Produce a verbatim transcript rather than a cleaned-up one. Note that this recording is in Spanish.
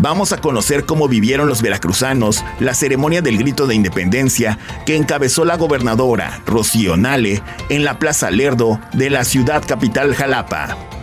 Vamos a conocer cómo vivieron los veracruzanos la ceremonia del grito de independencia que encabezó la gobernadora Rocío Nale en la Plaza Lerdo de la ciudad capital Jalapa.